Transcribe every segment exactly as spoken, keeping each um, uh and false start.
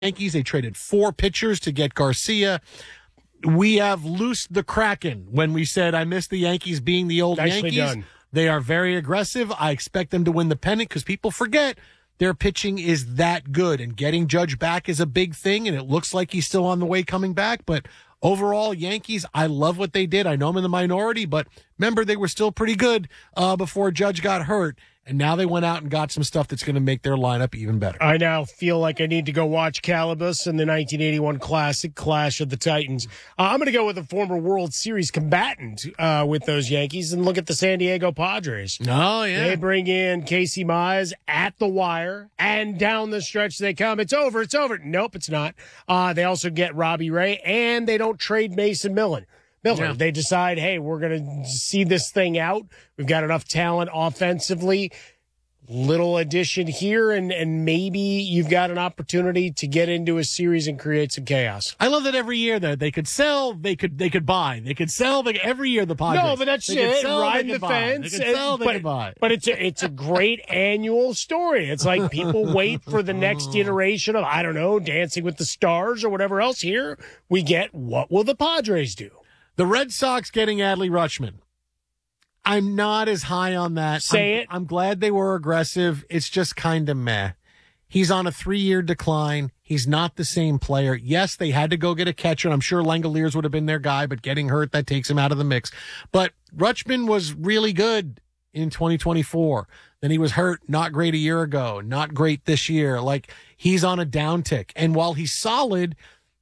Yankees. They traded four pitchers to get Garcia. We have loosed the Kraken when we said I miss the Yankees being the old Nicely Yankees. done. They are very aggressive. I expect them to win the pennant because people forget their pitching is that good. And getting Judge back is a big thing, and it looks like he's still on the way coming back. But overall, Yankees, I love what they did. I know I'm in the minority, but remember, they were still pretty good uh, before Judge got hurt. And now they went out and got some stuff that's going to make their lineup even better. I now feel like I need to go watch Calabas and the nineteen eighty-one Classic, Clash of the Titans. Uh, I'm going to go with a former World Series combatant uh, with those Yankees and look at the San Diego Padres. Oh, yeah. They bring in Casey Mize at the wire, and down the stretch they come. It's over, it's over. Nope, it's not. Uh, they also get Robbie Ray, and they don't trade Mason Millen. Miller. Yeah. They decide, hey, we're going to see this thing out. We've got enough talent offensively. Little addition here, and, and maybe you've got an opportunity to get into a series and create some chaos. I love that every year that they could sell, they could they could buy, they could sell. They, every year the Padres. No, but that's they could it. Sell, Riding they the could buy. fence. They could sell, they but, could buy. But it's a, it's a great annual story. It's like people wait for the next iteration of, I don't know, Dancing with the Stars or whatever else. Here we get, what will the Padres do? The Red Sox getting Adley Rutschman. I'm not as high on that. Say I'm, it. I'm glad they were aggressive. It's just kind of meh. He's on a three-year decline. He's not the same player. Yes, they had to go get a catcher, and I'm sure Langoliers would have been their guy, but getting hurt, that takes him out of the mix. But Rutschman was really good in twenty twenty-four. Then he was hurt, not great a year ago, not great this year. Like, he's on a downtick. And while he's solid,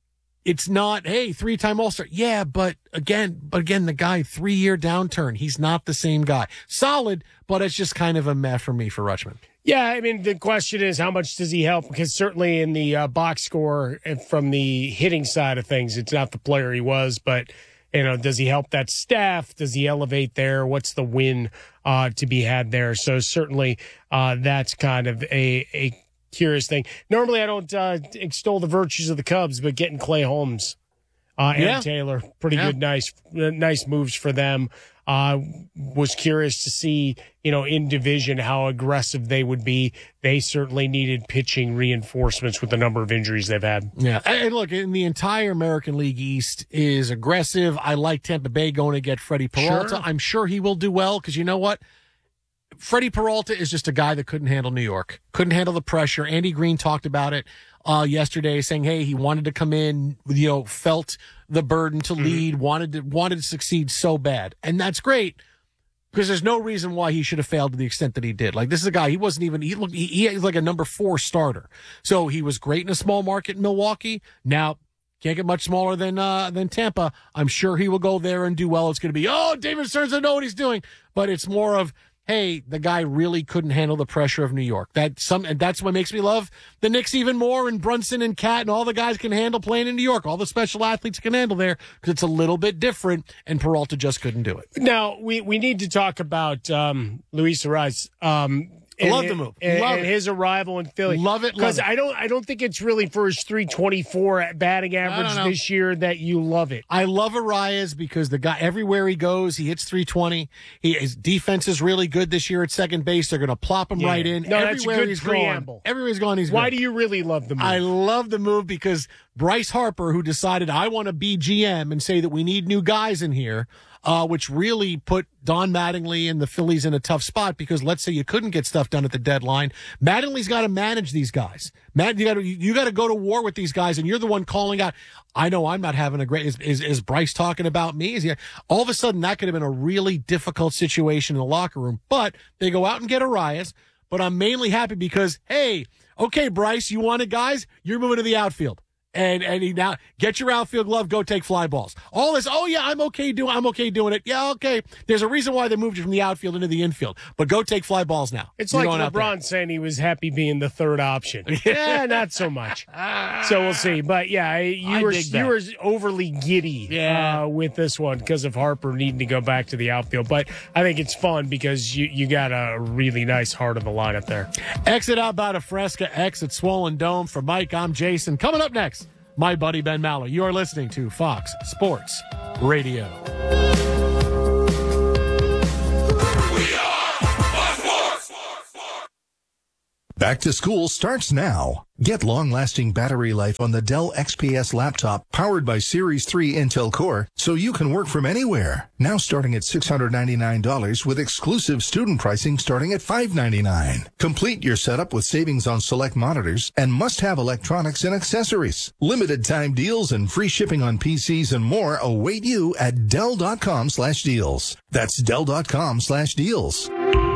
it's not, hey, three-time All-Star. Yeah, but again, but again, the guy, three-year downturn. He's not the same guy. Solid, but it's just kind of a meh for me for Rutschman. Yeah, I mean, the question is, how much does he help? Because certainly in the uh, box score from the hitting side of things, it's not the player he was, but, you know, does he help that staff? Does he elevate there? What's the win uh, to be had there? So certainly uh, that's kind of a, a curious thing. Normally I don't uh, extol the virtues of the Cubs, but getting Clay Holmes uh, and Yeah. Taylor, pretty Yeah. good, nice, nice moves for them. Uh, was curious to see, you know, in division how aggressive they would be. They certainly needed pitching reinforcements with the number of injuries they've had. Yeah. And look, in the entire American League East is aggressive. I like Tampa Bay going to get Freddie Peralta. Sure. I'm sure he will do well because you know what? Freddie Peralta is just a guy that couldn't handle New York, couldn't handle the pressure. Andy Green talked about it uh, yesterday, saying, hey, he wanted to come in, you know, felt the burden to lead, mm-hmm. wanted to, wanted to succeed so bad. And that's great because there's no reason why he should have failed to the extent that he did. Like, this is a guy, he wasn't even, he looked, he, he was like a number four starter. So he was great in a small market in Milwaukee. Now, can't get much smaller than uh, than Tampa. I'm sure he will go there and do well. It's going to be, oh, David Stearns doesn't know what he's doing. But it's more of, hey, the guy really couldn't handle the pressure of New York. That some, and that's what makes me love the Knicks even more, and Brunson and Cat and all the guys can handle playing in New York. All the special athletes can handle there because it's a little bit different, and Peralta just couldn't do it. Now, we, we need to talk about um, Luis Ariz. Um I love the move. And, Love and it. his arrival in Philly. Love it, love Because it. I don't I don't think it's really for his three twenty-four batting average know. this year that you love it. I love Arias because the guy, everywhere he goes, he hits three twenty. He, his defense is really good this year at second base. They're going to plop him Yeah. right in. No, that's a everywhere good he's preamble. gone. Everywhere he's gone, he's Why good. do you really love the move? I love the move because Bryce Harper, who decided I want to be G M and say that we need new guys in here, uh, which really put Don Mattingly and the Phillies in a tough spot because let's say you couldn't get stuff done at the deadline. Mattingly's got to manage these guys. Matt, you got to you got to go to war with these guys, and you're the one calling out. I know I'm not having a great. Is is, is Bryce talking about me? Is he? All of a sudden, that could have been a really difficult situation in the locker room. But they go out and get Arias. But I'm mainly happy because hey, okay, Bryce, you wanted guys. You're moving to the outfield. And and he now get your outfield glove, go take fly balls. All this, oh yeah, I'm okay doing I'm okay doing it. Yeah, okay. There's a reason why they moved you from the outfield into the infield. But go take fly balls now. It's You're like going out there. LeBron saying he was happy being the third option. Yeah, not so much. So we'll see. But yeah, you I were dig you that. were overly giddy Yeah. uh, with this one because of Harper needing to go back to the outfield. But I think it's fun because you, you got a really nice heart of the lineup there. Exit out by the Fresca, exit Swollen Dome. For Mike, I'm Jason. Coming up next, my buddy Ben Maller. You are listening to Fox Sports Radio. Back to school starts now. Get long-lasting battery life on the Dell X P S laptop powered by Series three Intel Core so you can work from anywhere. Now starting at six hundred ninety-nine dollars with exclusive student pricing starting at five hundred ninety-nine dollars. Complete your setup with savings on select monitors and must-have electronics and accessories. Limited time deals and free shipping on P Cs and more await you at Dell.com slash deals. That's Dell.com slash deals.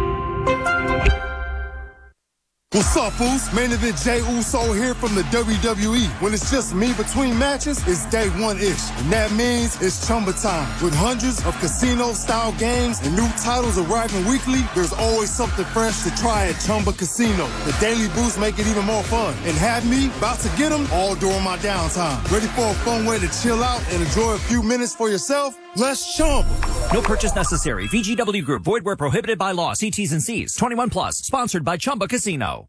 What's up, Foos? Man of Jay Uso here from the W W E. When it's just me between matches, it's day one-ish. And that means it's Chumba time. With hundreds of casino-style games and new titles arriving weekly, there's always something fresh to try at Chumba Casino. The daily boosts make it even more fun. And have me about to get them all during my downtime. Ready for a fun way to chill out and enjoy a few minutes for yourself? Let's Chumba. No purchase necessary. V G W Group. Void where prohibited by law. See T's and C's. twenty-one plus. Sponsored by Chumba Casino.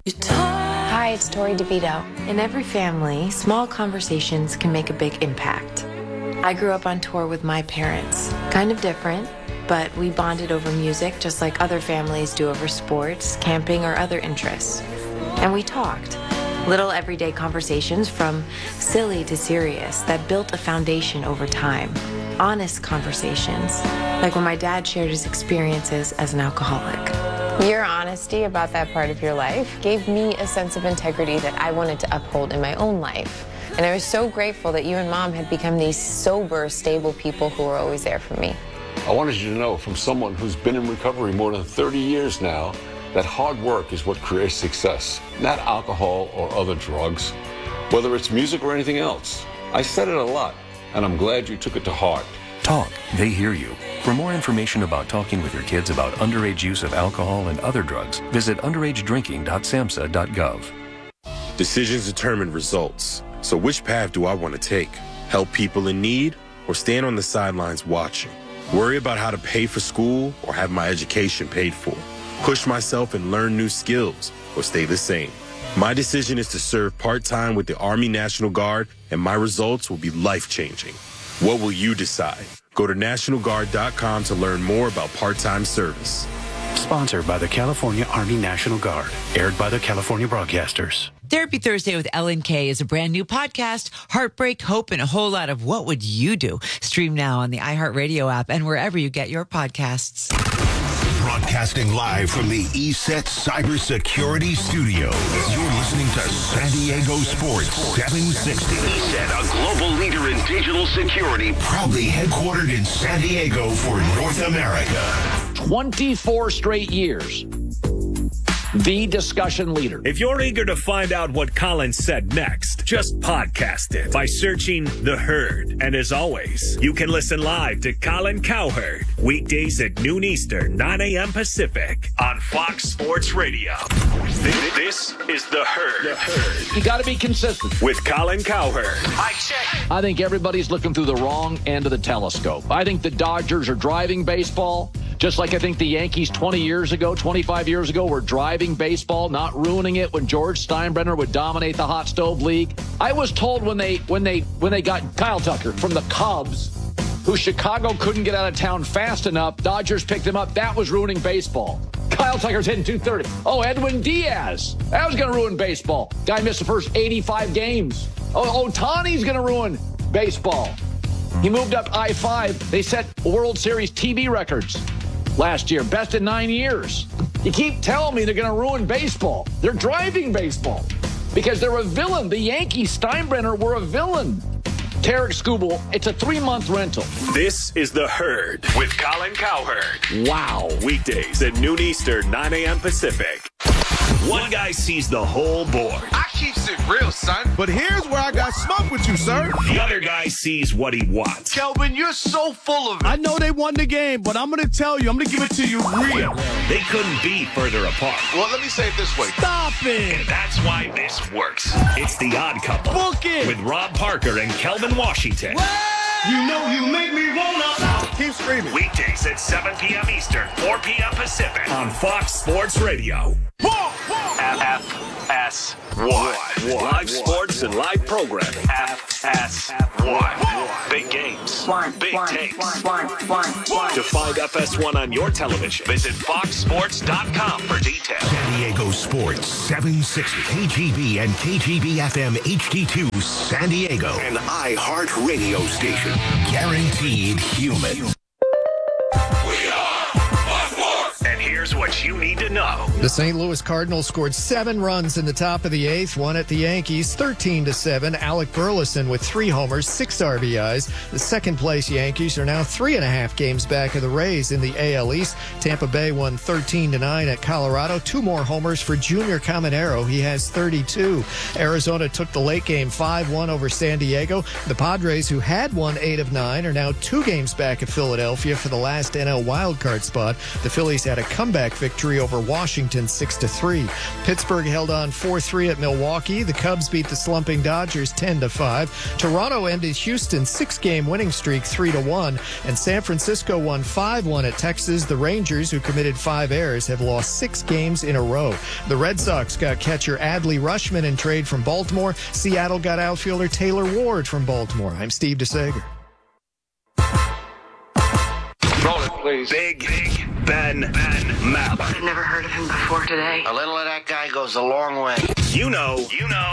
Hi, it's Tori DeVito. In every family, small conversations can make a big impact. I grew up on tour with my parents. Kind of different, but we bonded over music just like other families do over sports, camping, or other interests. And we talked. Little everyday conversations from silly to serious that built a foundation over time. Honest conversations, like when my dad shared his experiences as an alcoholic. Your honesty about that part of your life gave me a sense of integrity that I wanted to uphold in my own life. And I was so grateful that you and Mom had become these sober, stable people who were always there for me. I wanted you to know from someone who's been in recovery more than thirty years now that hard work is what creates success, not alcohol or other drugs, whether it's music or anything else. I said it a lot, and I'm glad you took it to heart. Talk, they hear you. For more information about talking with your kids about underage use of alcohol and other drugs, visit underage drinking dot samhsa dot gov. Decisions determine results. So which path do I want to take? Help people in need or stand on the sidelines watching? Worry about how to pay for school or have my education paid for? Push myself and learn new skills or stay the same? My decision is to serve part-time with the Army National Guard, and my results will be life-changing. What will you decide? Go to National Guard dot com to learn more about part-time service. Sponsored by the California Army National Guard. Aired by the California Broadcasters. Therapy Thursday with Ellen K is a brand new podcast. Heartbreak, hope, and a whole lot of what would you do? Stream now on the iHeartRadio app and wherever you get your podcasts. Broadcasting live from the E S E T Cybersecurity Studios. You're listening to San Diego Sports seven sixty. E S E T, a global leader in digital security, proudly headquartered in San Diego for North America. twenty-four straight years. The discussion leader. If you're eager to find out what Colin said next, just podcast it by searching The Herd. And as always, you can listen live to Colin Cowherd weekdays at noon Eastern, nine a.m. Pacific on Fox Sports Radio. This is The Herd. The Herd. You got to be consistent. With Colin Cowherd. I check. I think everybody's looking through the wrong end of the telescope. I think the Dodgers are driving baseball. Just like I think the Yankees twenty years ago, twenty-five years ago, were driving baseball, not ruining it when George Steinbrenner would dominate the hot stove league. I was told when they when they when they got Kyle Tucker from the Cubs, who Chicago couldn't get out of town fast enough, Dodgers picked him up. That was ruining baseball. Kyle Tucker's hitting two thirty. Oh, Edwin Diaz. That was going to ruin baseball. Guy missed the first eighty-five games. Oh, Ohtani's going to ruin baseball. He moved up I five. They set World Series T V records last year, best in nine years. You keep telling me they're going to ruin baseball. They're driving baseball because they're a villain. The Yankees, Steinbrenner, were a villain. Tarek Skubal, it's a three-month rental. This is The Herd with Colin Cowherd. Wow. Weekdays at noon Eastern, nine a.m. Pacific. One guy sees the whole board. I keeps it real, son. But here's where I got smoke with you, sir. The other guy sees what he wants. Kelvin, you're so full of it. I know they won the game, but I'm going to tell you, I'm going to give it to you real. They couldn't be further apart. Well, let me say it this way. Stop it. And that's why this works. It's The Odd Couple. Book it. With Rob Parker and Kelvin Washington. What? You know you make me wanna. Keep screaming. Weekdays at seven p.m. Eastern, four p.m. Pacific on Fox Sports Radio. Whoa, whoa. F F S one. Live sports and live programming. F S one. Big games. Big takes. To find F S one on your television, visit fox sports dot com for details. San Diego Sports seven sixty. K G B and K G B F M H D two San Diego. An iHeart radio station. Guaranteed human. And here's what you need to know. The Saint Louis Cardinals scored seven runs in the top of the eighth, one at the Yankees, thirteen to seven. Alec Burleson with three homers, six R B Is. The second-place Yankees are now three and a half games back of the Rays in the A L East. Tampa Bay won thirteen to nine at Colorado. Two more homers for Junior Caminero. He has thirty-two. Arizona took the late game five one over San Diego. The Padres, who had won eight of nine, are now two games back of Philadelphia for the last N L wildcard spot. The Phillies had a comeback victory over Washington six to three. Pittsburgh held on four three at Milwaukee. The Cubs beat the slumping Dodgers ten to five. Toronto ended Houston's six-game winning streak three to one, and San Francisco won five one at Texas. The Rangers, who committed five errors, have lost six games in a row. The Red Sox got catcher Adley Rutschman in trade from Baltimore. Seattle got outfielder Taylor Ward from Baltimore. I'm Steve DeSager. Roll it, please. Big, big Ben, Ben Maller. I've never heard of him before today. A little of that guy goes a long way. You know, you know.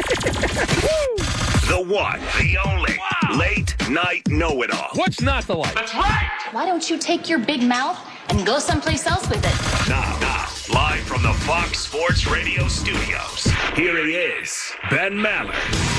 The one, the only, wow. Late night know-it-all. What's not the light? That's right. Why don't you take your big mouth and go someplace else with it? Now, now, live from the Fox Sports Radio studios, here he is, Ben Maller.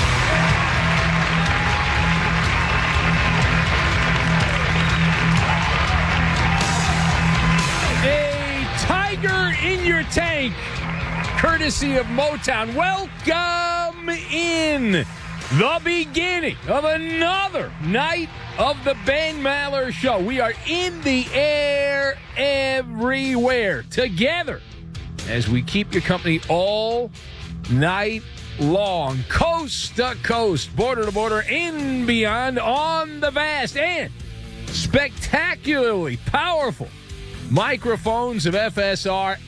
A tiger in your tank, courtesy of Motown. Welcome in the beginning of another night of the Ben Maller Show. We are in the air everywhere together as we keep you company all night long, coast to coast, border to border, and beyond on the vast and spectacularly powerful microphones of F S R,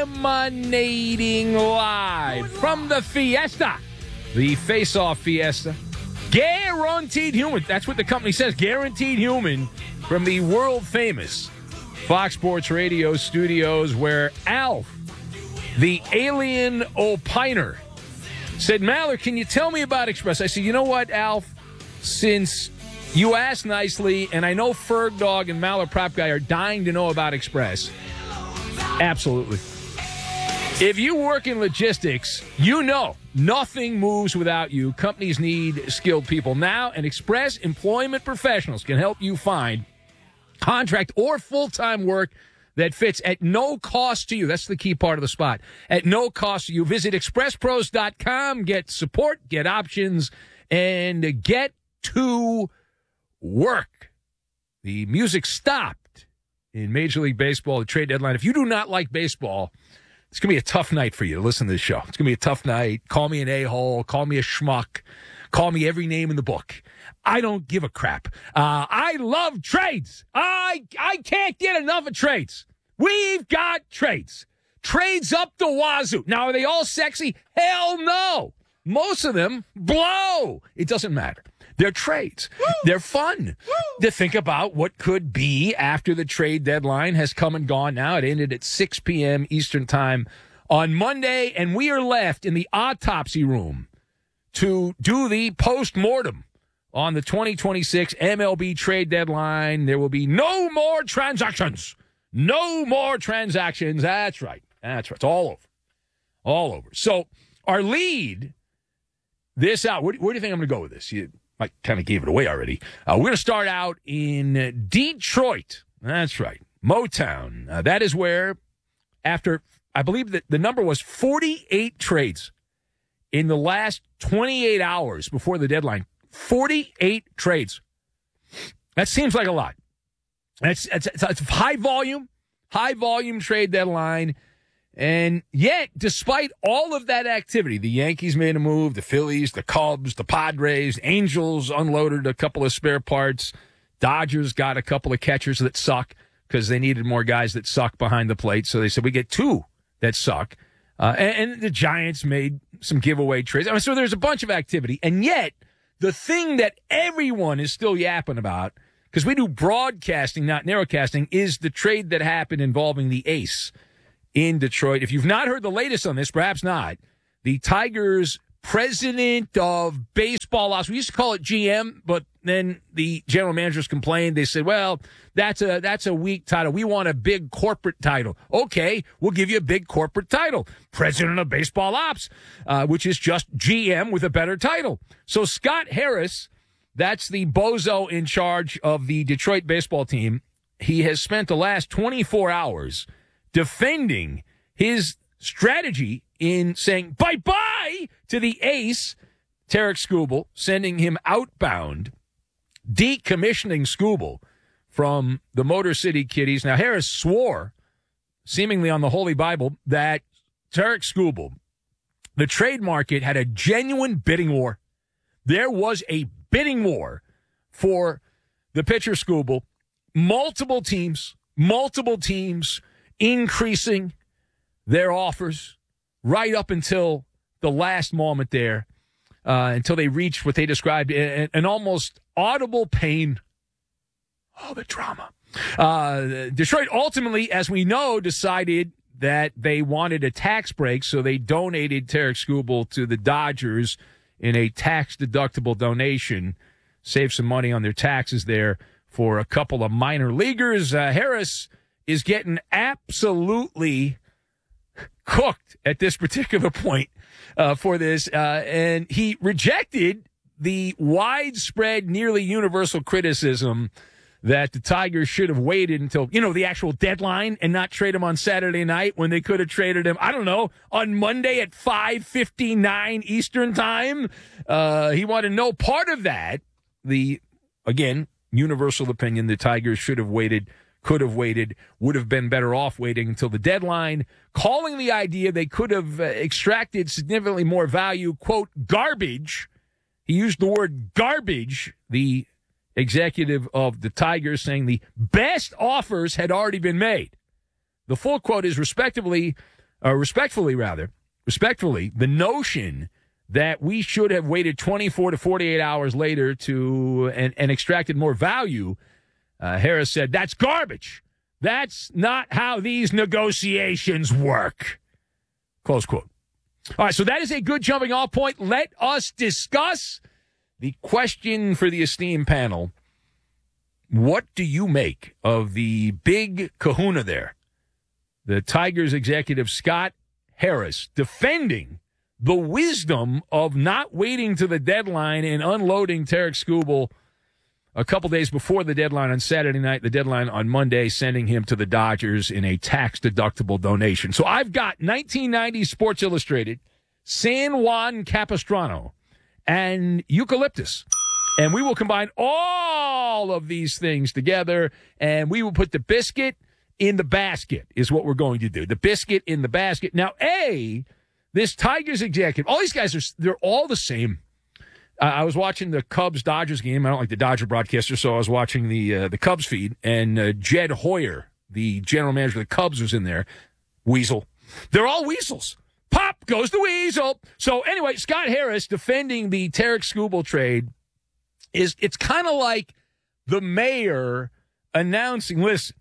emanating live from the Fiesta, the Face-Off Fiesta. Guaranteed human. That's what the company says. Guaranteed human from the world-famous Fox Sports Radio studios, where Alf, the alien opiner, said, Maller, can you tell me about Express? I said, you know what, Alf? Since you asked nicely, and I know Ferg Dog and Maller Prop Guy are dying to know about Express. Absolutely. If you work in logistics, you know nothing moves without you. Companies need skilled people now, and Express Employment Professionals can help you find contract or full-time work that fits at no cost to you. That's the key part of the spot. At no cost to you. Visit express pros dot com, get support, get options, and get to work. The music stopped in Major League Baseball, the trade deadline. If you do not like baseball, it's going to be a tough night for you to listen to this show. It's going to be a tough night. Call me an a-hole. Call me a schmuck. Call me every name in the book. I don't give a crap. Uh, I love trades. I I can't get enough of trades. We've got trades. Trades up the wazoo. Now, are they all sexy? Hell no. Most of them blow. It doesn't matter. They're trades. Woo! They're fun Woo! To think about what could be after the trade deadline has come and gone now. It ended at six p.m. Eastern time on Monday, and we are left in the autopsy room to do the post-mortem on the twenty twenty-six M L B trade deadline. There will be no more transactions. No more transactions. That's right. That's right. It's all over. All over. So our lead this out. Where, where do you think I'm going to go with this? You I kind of gave it away already. Uh, we're going to start out in Detroit. That's right. Motown. Uh, that is where, after, I believe that the number was forty-eight trades in the last twenty-eight hours before the deadline. forty-eight trades. That seems like a lot. It's, it's, it's, it's high volume, high volume trade deadline. And yet, despite all of that activity, the Yankees made a move, the Phillies, the Cubs, the Padres, Angels unloaded a couple of spare parts. Dodgers got a couple of catchers that suck because they needed more guys that suck behind the plate. So they said, we get two that suck. Uh, and, and the Giants made some giveaway trades. I mean, so there's a bunch of activity. And yet, the thing that everyone is still yapping about, because we do broadcasting, not narrowcasting, is the trade that happened involving the ace in Detroit. If you've not heard the latest on this, perhaps not, the Tigers' president of baseball ops, we used to call it G M, but then the general managers complained. They said, well, that's a that's a weak title. We want a big corporate title. Okay, we'll give you a big corporate title. President of baseball ops, uh, which is just G M with a better title. So Scott Harris, that's the bozo in charge of the Detroit baseball team. He has spent the last twenty-four hours defending his strategy in saying bye-bye to the ace, Tarek Skubal, sending him outbound, decommissioning Skubal from the Motor City Kitties. Now, Harris swore, seemingly on the Holy Bible, that Tarek Skubal, the trade market, had a genuine bidding war. There was a bidding war for the pitcher Skubal. Multiple teams, multiple teams increasing their offers right up until the last moment there, uh, until they reached what they described an, an almost audible pain. Oh, the drama. Uh, Detroit ultimately, as we know, decided that they wanted a tax break, so they donated Tarek Skubal to the Dodgers in a tax-deductible donation, save some money on their taxes there for a couple of minor leaguers. Uh, Harris is getting absolutely cooked at this particular point uh, for this, uh, and he rejected the widespread, nearly universal criticism that the Tigers should have waited until, you know, the actual deadline and not trade him on Saturday night when they could have traded him, I don't know, on Monday at five fifty-nine Eastern time. Uh, he wanted no part of that. The, again, universal opinion, the Tigers should have waited, could have waited, would have been better off waiting until the deadline, calling the idea they could have uh, extracted significantly more value, quote, garbage. He used the word garbage, the executive of the Tigers, saying the best offers had already been made. The full quote is respectively, uh, respectfully rather, respectfully, the notion that we should have waited twenty-four to forty-eight hours later to and, and extracted more value. Uh, Harris said, that's garbage. That's not how these negotiations work. Close quote. All right, so that is a good jumping off point. Let us discuss the question for the esteemed panel. What do you make of the big kahuna there? The Tigers executive Scott Harris defending the wisdom of not waiting to the deadline and unloading Tarek Skubal a couple days before the deadline on Saturday night, the deadline on Monday, sending him to the Dodgers in a tax-deductible donation. So I've got nineteen ninety Sports Illustrated, San Juan Capistrano, and eucalyptus. And we will combine all of these things together, and we will put the biscuit in the basket is what we're going to do. The biscuit in the basket. Now, A, this Tigers executive, all these guys, are they're all the same. Uh, I was watching the Cubs-Dodgers game. I don't like the Dodger broadcaster, so I was watching the uh, the Cubs feed, and uh, Jed Hoyer, the general manager of the Cubs, was in there. Weasel. They're all weasels. Pop goes the weasel. So anyway, Scott Harris defending the Tarek Skubal trade is it's kind of like the mayor announcing, listen,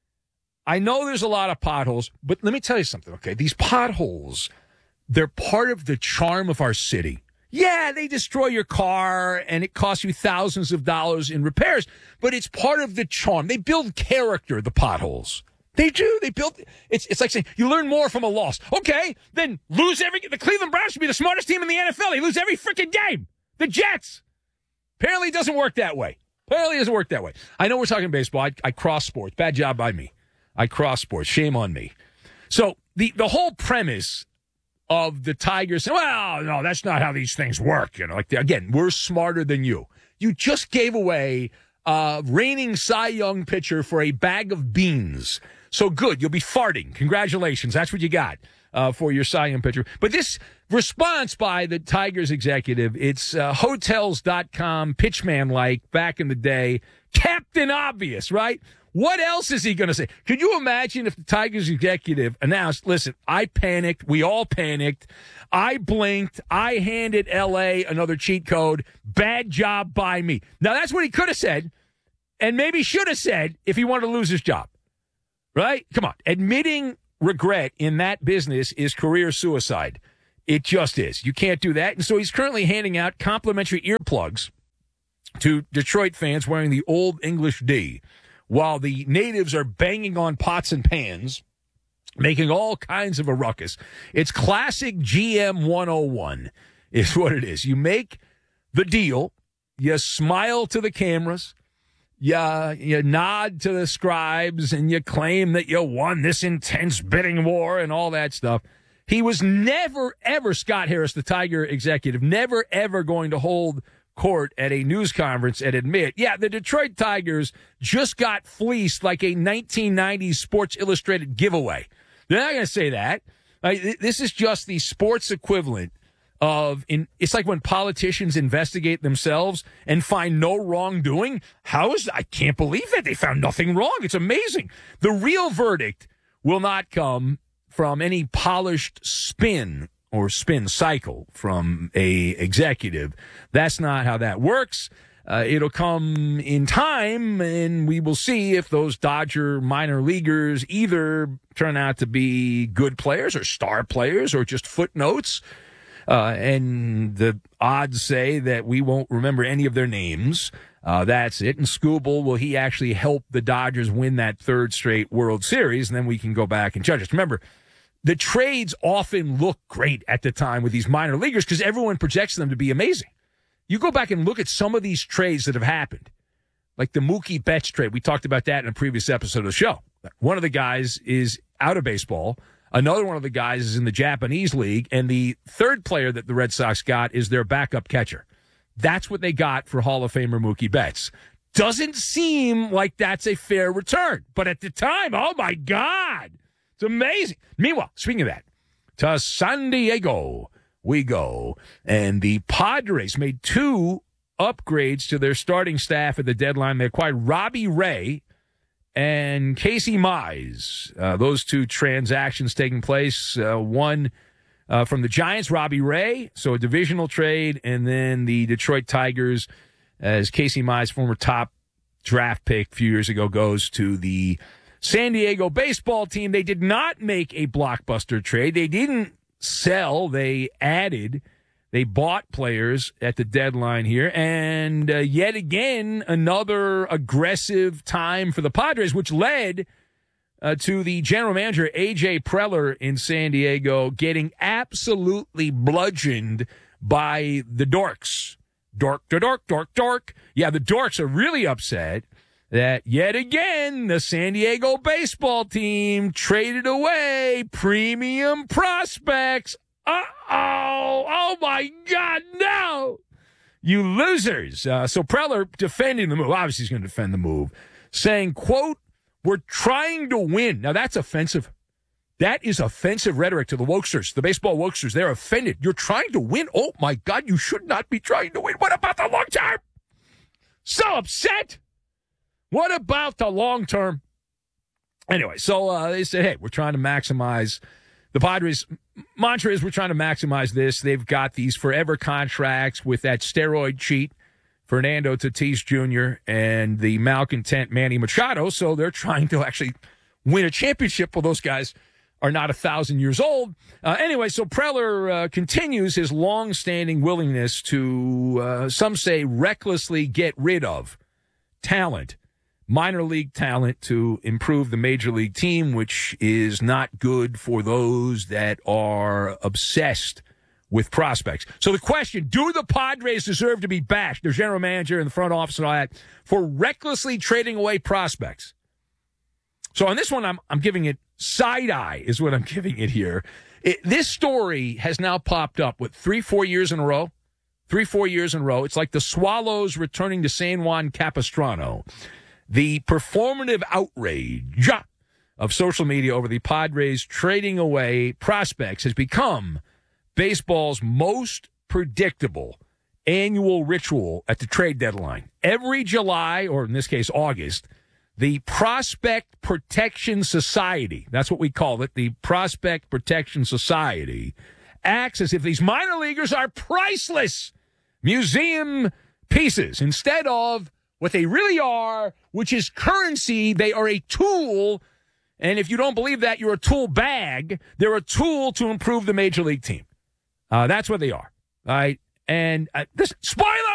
I know there's a lot of potholes, but let me tell you something, okay? These potholes, they're part of the charm of our city. Yeah, they destroy your car and it costs you thousands of dollars in repairs, but it's part of the charm. They build character, the potholes. They do. They build. It's it's like saying you learn more from a loss. Okay, then lose every. The Cleveland Browns should be the smartest team in the N F L. They lose every freaking game. The Jets. Apparently, it doesn't work that way. Apparently, it doesn't work that way. I know we're talking baseball. I, I cross sports. Bad job by me. I cross sports. Shame on me. So the the whole premise of the Tigers, well, no, that's not how these things work. You know, like again, we're smarter than you. You just gave away a reigning Cy Young pitcher for a bag of beans. So good, you'll be farting. Congratulations. That's what you got uh, for your Cy Young pitcher. But this response by the Tigers executive, it's uh, Hotels dot com, pitchman-like, back in the day. Captain Obvious, right? What else is he going to say? Could you imagine if the Tigers executive announced, listen, I panicked. We all panicked. I blinked. I handed L A another cheat code. Bad job by me. Now, that's what he could have said and maybe should have said if he wanted to lose his job. Right? Come on. Admitting regret in that business is career suicide. It just is. You can't do that. And so he's currently handing out complimentary earplugs to Detroit fans wearing the Old English D, while the natives are banging on pots and pans, making all kinds of a ruckus. It's classic G M one oh one is what it is. You make the deal, you smile to the cameras, you, you nod to the scribes, and you claim that you won this intense bidding war and all that stuff. He was never, ever, Scott Harris, the Tiger executive, never, ever going to hold court at a news conference and admit, yeah, the Detroit Tigers just got fleeced like a nineteen nineties Sports Illustrated giveaway. They're not going to say that. Like, this is just the sports equivalent of, in, it's like when politicians investigate themselves and find no wrongdoing. How is, I can't believe it. They found nothing wrong. It's amazing. The real verdict will not come from any polished spin or spin cycle from a executive. That's not how that works. Uh, it'll come in time, and we will see if those Dodger minor leaguers either turn out to be good players or star players or just footnotes. Uh, and the odds say that we won't remember any of their names. Uh, that's it. And Scooble, will he actually help the Dodgers win that third straight World Series? And then we can go back and judge it. Remember, the trades often look great at the time with these minor leaguers because everyone projects them to be amazing. You go back and look at some of these trades that have happened, like the Mookie Betts trade. We talked about that in a previous episode of the show. One of the guys is out of baseball. Another one of the guys is in the Japanese league. And the third player that the Red Sox got is their backup catcher. That's what they got for Hall of Famer Mookie Betts. Doesn't seem like that's a fair return. But at the time, oh, my God. It's amazing. Meanwhile, speaking of that, to San Diego we go. And the Padres made two upgrades to their starting staff at the deadline. They acquired Robbie Ray and Casey Mize. Uh, those two transactions taking place. Uh, one uh, from the Giants, Robbie Ray, so a divisional trade, and then the Detroit Tigers, as Casey Mize, former top draft pick a few years ago, goes to the San Diego baseball team. They did not make a blockbuster trade. They didn't sell. They added. They bought players at the deadline here. And uh, yet again, another aggressive time for the Padres, which led uh, to the general manager, A J Preller, in San Diego, getting absolutely bludgeoned by the Dorks. Dork, dork, dork, dork. Yeah, the Dorks are really upset that yet again the San Diego baseball team traded away premium prospects. Uh-oh. Oh, my God, no. You losers. Uh, so Preller defending the move. Obviously, he's going to defend the move, saying, quote, we're trying to win. Now, that's offensive. That is offensive rhetoric to the wokesters, the baseball wokesters. They're offended. You're trying to win? Oh, my God, you should not be trying to win. What about the long term? So upset. What about the long term? Anyway, so uh, they said, hey, we're trying to maximize. The Padres' mantra is we're trying to maximize this. They've got these forever contracts with that steroid cheat, Fernando Tatis Junior, and the malcontent Manny Machado, so they're trying to actually win a championship. Well, those guys are not a thousand years old. Uh, anyway, so Preller uh, continues his long-standing willingness to, uh, some say, recklessly get rid of talent, minor league talent, to improve the major league team, which is not good for those that are obsessed with prospects. So the question, do the Padres deserve to be bashed, their general manager and the front office and all that, for recklessly trading away prospects? So on this one, I'm I'm giving it side eye is what I'm giving it here. It, this story has now popped up, what, three, four years in a row? Three, four years in a row. It's like the Swallows returning to San Juan Capistrano. The performative outrage of social media over the Padres trading away prospects has become baseball's most predictable annual ritual at the trade deadline. Every July, or in this case, August, The Prospect Protection Society, that's what we call it, the Prospect Protection Society, acts as if these minor leaguers are priceless museum pieces instead of what they really are, which is currency. They are a tool, and if you don't believe that, you're a tool bag. They're a tool to improve the major league team. Uh, that's what they are, all right? And uh, this, spoiler